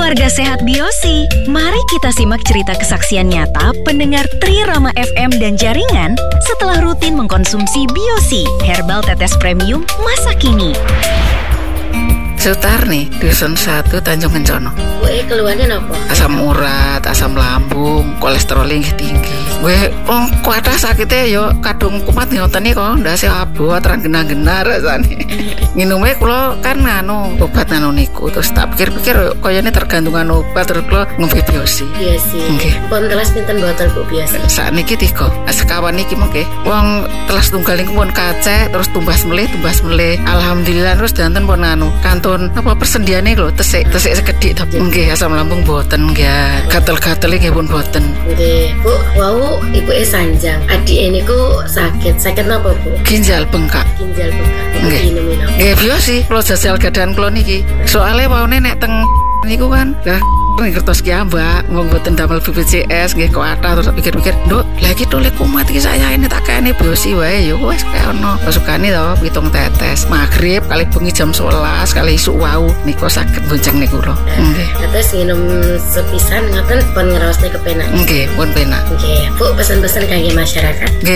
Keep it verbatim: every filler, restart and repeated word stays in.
Keluarga Sehat Biosi, mari kita simak cerita kesaksian nyata pendengar Trirama F M dan jaringan setelah rutin mengkonsumsi Biosi, herbal tetes premium masa kini. Sutarni, dusun satu Tanjung Kencono. Gue keluarnya apa? Asam urat, asam lambung, kolesterol tinggi tinggi. Gue oh kuatah sakitnya yo kadung kumat ngoten iki kok ndase abot terang genah-genah rasane. Minumnya kula kan anu obat anu niku terus tak pikir-pikir koyone tergantungan obat terus kula ngombe Biosi. Iya sih. Nggih. Pon telas pinten botol Bu biasa? Sakniki tiga. Sekawan niki mengke. Wong telas tunggal niku pun kacek terus tumbas melih, tumbas melih. Alhamdulillah terus danten pun anu kantun apa persendiane lho tesik tesik sekedhik to. Nggih asam lambung boten nggih. Gatel-gatel nggih pun boten. Nggih, Bu. Wau ibuke sanjang. Adik niku sakit. Sakit napa, Bu? Ginjal bengkak. Ginjal bengkak. Nggih. Minum-minum. Nggih Biosi, kula jajal gadahan kula niki. Soale waune nek teng niku kan lah ngertos ki Mbak, wong boten damel B P J S nggih kuatah terus pikir-pikir, "Nduk, lah iki tole kumat iki saya ini tak kene Biosi wae ya wis kaya ono." Pasukane to pitung tetes. Magrib kali bengi jam sewelas kali isuk wau niku saged bonceng niku lho. Nggih. Terus minum sepisan ngoten pun ngraosne kepenak. Nggih, pun penak. Nggih, Bu, pesan-pesan kangge masyarakat. Nggih,